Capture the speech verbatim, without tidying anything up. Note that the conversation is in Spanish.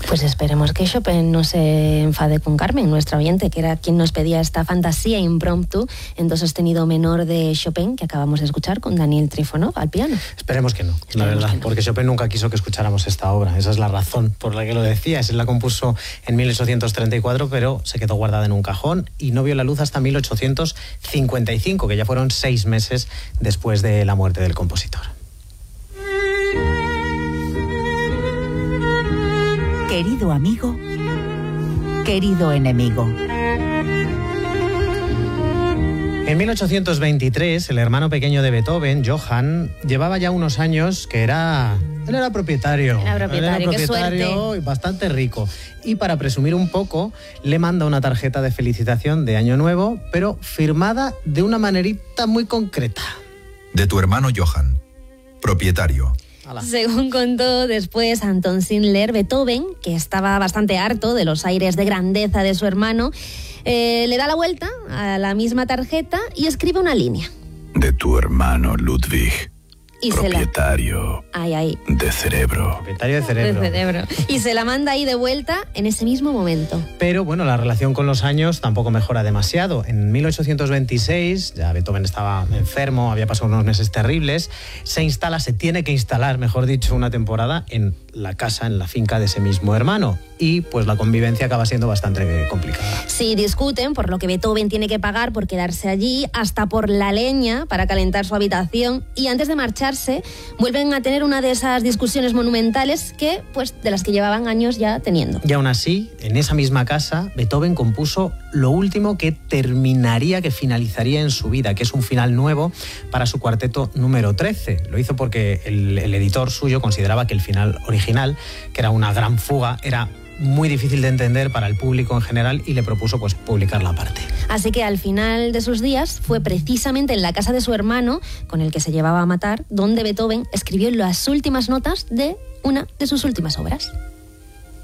Pues esperemos que Chopin no se enfade con Carmen, nuestra oyente, que era quien nos pedía esta fantasía impromptu en do sostenido menor de Chopin que acabamos de escuchar con Daniel Trifonov al piano. Esperemos que no, Esperemos la verdad, no. porque Chopin nunca quiso que escucháramos esta obra. Esa es la razón por la que lo decía. Él la compuso en mil ochocientos treinta y cuatro, pero se quedó guardada en un cajón y no vio la luz hasta mil ochocientos cincuenta y cinco, que ya fueron seis meses después de la muerte del compositor. Querido amigo, querido enemigo. En mil ochocientos veintitrés, el hermano pequeño de Beethoven, Johann, llevaba ya unos años que era... Él era propietario. Era propietario, Él era propietario qué suerte. Y bastante rico. Y para presumir un poco, le manda una tarjeta de felicitación de Año Nuevo, pero firmada de una manerita muy concreta. De tu hermano Johann, propietario. Según contó después Anton Schindler, Beethoven, que estaba bastante harto de los aires de grandeza de su hermano, eh, le da la vuelta a la misma tarjeta y escribe una línea. De tu hermano Ludwig, y propietario la... ay, ay. de cerebro. Propietario de cerebro. De cerebro. Y se la manda ahí de vuelta en ese mismo momento. Pero bueno, la relación con los años tampoco mejora demasiado. En mil ochocientos veintiséis, ya Beethoven estaba enfermo, había pasado unos meses terribles, se instala, se tiene que instalar, mejor dicho, una temporada en la casa, en la finca de ese mismo hermano. Y pues la convivencia acaba siendo bastante complicada. Sí, discuten por lo que Beethoven tiene que pagar por quedarse allí, hasta por la leña para calentar su habitación, y antes de marcharse vuelven a tener una de esas discusiones monumentales que, pues, de las que llevaban años ya teniendo. Y aún así, en esa misma casa, Beethoven compuso lo último que terminaría, que finalizaría en su vida, que es un final nuevo para su cuarteto número trece. Lo hizo porque el, el editor suyo consideraba que el final original, que era una gran fuga, era muy difícil de entender para el público en general y le propuso pues publicarla aparte. Así que al final de sus días fue precisamente en la casa de su hermano, con el que se llevaba a matar, donde Beethoven escribió las últimas notas de una de sus últimas obras.